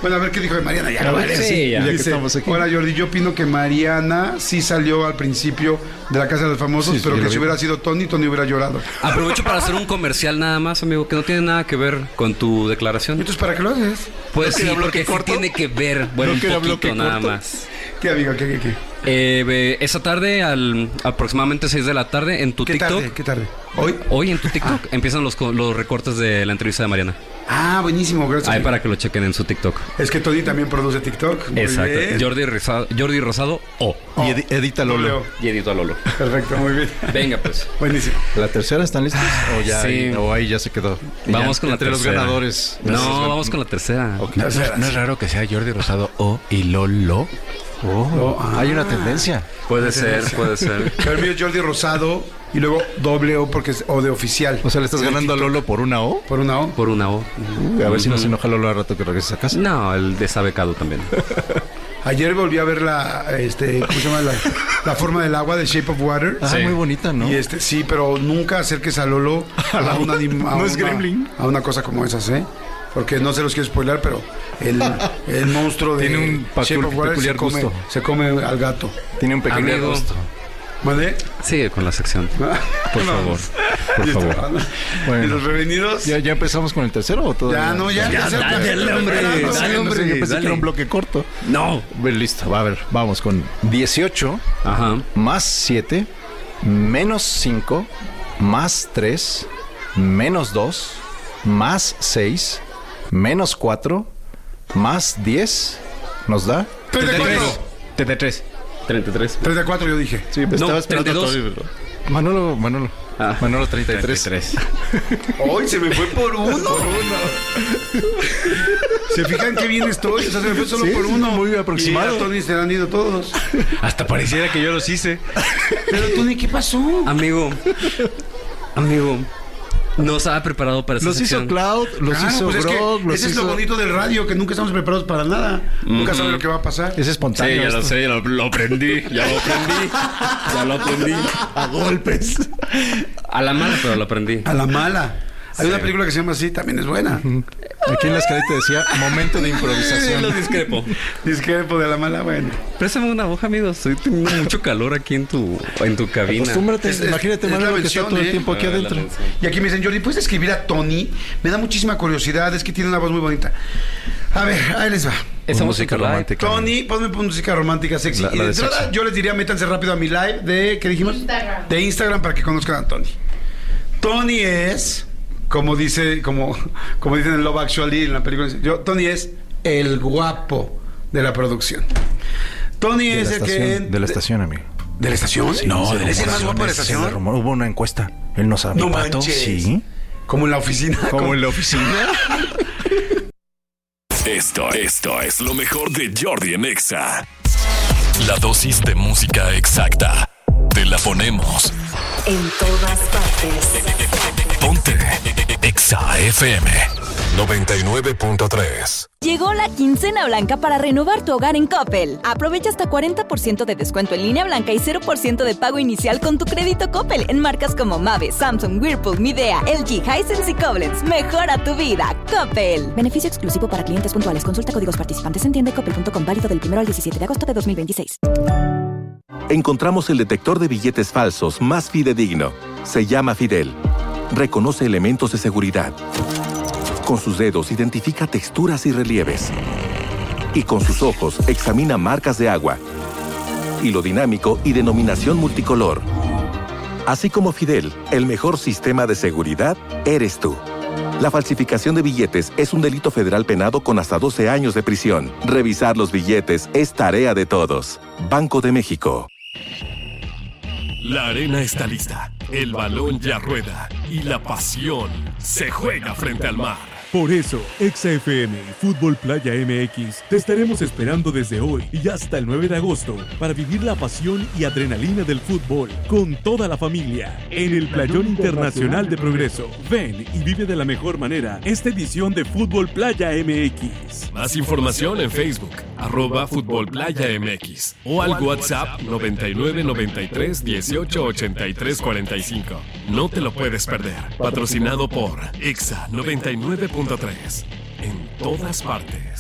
Bueno, a ver qué dijo de Mariana. Ya, vale, sí, ya dice, que estamos aquí. Hola Jordi, yo opino que Mariana sí salió al principio de la Casa de los Famosos, pero que si hubiera sido Tony hubiera llorado. Aprovecho para hacer un comercial nada más, amigo, que no tiene nada que ver con tu declaración. Entonces, ¿para qué lo haces? Pues sí, porque sí tiene que ver, bueno, un poquito nada más. ¿Qué, amigo? ¿Qué? Esa tarde, aproximadamente 6 de la tarde, en tu TikTok. ¿Qué tarde? Hoy en tu TikTok empiezan los recortes de la entrevista de Mariana. Ah, buenísimo, gracias. Ahí para que lo chequen en su TikTok. Es que Tony también produce TikTok. Muy exacto. Bien. Jordi Rosado O. Y edita Lolo. Y edito a Lolo. Perfecto, muy bien. Venga, pues. Buenísimo. ¿La tercera están listos? ¿O ya sí. o ahí ya se quedó? Vamos con la entre tercera. los ganadores. No, vamos con la tercera. Okay. ¿No es raro que sea Jordi Rosado O y Lolo? Hay una tendencia. Puede ser. El mío es Jordi Rosado y luego doble O porque es O de oficial. O sea, ¿le estás ganando a Lolo por una O? ¿Por una O? Por una O. A ver si no se enoja Lolo al rato que regreses a casa. No, el de está becado también. Ayer volví a ver ¿cómo se llama? La forma del agua de Shape of Water. Ah, sí. Muy bonita, ¿no? Y sí, pero nunca acerques a Lolo no es Gremlin. A una cosa como esas, ¿eh? Porque no se los quiero spoiler, pero el monstruo de tiene un Shape of Water se come al gato. Tiene un pequeño gusto. ¿Vale? Sigue con la sección. Por favor. Por favor. Bueno. ¿Y los prevenidos? ¿Ya empezamos con el tercero o todavía? Dale, hombre. Yo pensé que era un bloque corto. No. Bueno, listo. A ver, vamos con 18 más 7 menos 5 más 3 menos 2 más 6 menos 4 más 10 nos da 33. 34 yo dije. Sí, me estaba esperando 32. Manolo. Manolo 33. Hoy se me fue por uno. ¿Se fijan qué bien estoy? O sea, se me fue solo por uno. Muy aproximado. Y a Tony se han ido todos. Hasta pareciera que yo los hice. Pero Tony, ¿qué pasó? Amigo. No estaba preparado para esa los sección. Hizo Cloud, los hizo pues Grog, ese es lo bonito del radio, que nunca estamos preparados para nada. Nunca sabes lo que va a pasar. Es espontáneo. Sí, ya lo sé, lo aprendí. Ya lo aprendí. A golpes. A la mala, pero lo aprendí. A la mala. Hay una película que se llama así, también es buena. Aquí en la escaleta decía momento de improvisación. Los discrepo. Discrepo de la mala, bueno. Préstame una hoja, amigo. Estoy teniendo mucho calor aquí en tu cabina. Acostúmbrate, imagínate, Manolo, que está todo el tiempo aquí adentro. Y aquí me dicen, Jordi, ¿puedes escribir a Tony? Me da muchísima curiosidad, es que tiene una voz muy bonita. A ver, ahí les va. Esa música romántica. Tony, ponme música romántica sexy. Y de entrada, yo les diría, métanse rápido a mi live de, ¿qué dijimos? Instagram. De Instagram para que conozcan a Tony. Tony es... Como dicen en Love Actually, en la película, Tony es el guapo de la producción. Tony es el que... De la estación, amigo. ¿De la estación? Sí, no, ¿es el más guapo de la estación? Hubo una encuesta. Él no sabe. No manches. Sí. ¿Como en la oficina? ¿Como en la oficina? Esto es lo mejor de Jordi en Exa. La dosis de música exacta. Te la ponemos en todas partes. Ponte Exa FM 99.3. Llegó la quincena blanca para renovar tu hogar en Coppel. Aprovecha hasta 40% de descuento en línea blanca y 0% de pago inicial con tu crédito Coppel en marcas como Mave, Samsung, Whirlpool, Midea, LG, Hisense y Koblenz. Mejora tu vida, Coppel. Beneficio exclusivo para clientes puntuales. Consulta códigos participantes en tienda.coppel.com, válido del 1 al 17 de agosto de 2026. Encontramos el detector de billetes falsos más fidedigno. Se llama Fidel. Reconoce elementos de seguridad. Con sus dedos identifica texturas y relieves. Y con sus ojos examina marcas de agua. Hilo dinámico y denominación multicolor. Así como Fidel, el mejor sistema de seguridad eres tú. La falsificación de billetes es un delito federal penado con hasta 12 años de prisión. Revisar los billetes es tarea de todos. Banco de México. La arena está lista, el balón ya rueda y la pasión se juega frente al mar. Por eso, Exa FM y Fútbol Playa MX te estaremos esperando desde hoy y hasta el 9 de agosto para vivir la pasión y adrenalina del fútbol con toda la familia en el Playón Internacional de Progreso. Ven y vive de la mejor manera esta edición de Fútbol Playa MX. Más información en Facebook, @Fútbol Playa MX o al WhatsApp 99 93 18 83 45. No te lo puedes perder. Patrocinado por Exa 99.3. En todas partes.